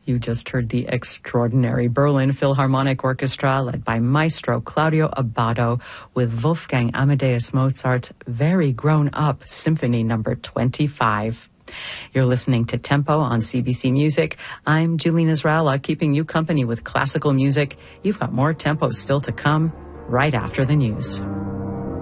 You just heard the extraordinary Berlin Philharmonic Orchestra led by Maestro Claudio Abbado with Wolfgang Amadeus Mozart's Very Grown Up Symphony Number 25. You're listening to Tempo on CBC Music. I'm Julene Israela, keeping you company with classical music. You've got more Tempo still to come right after the news.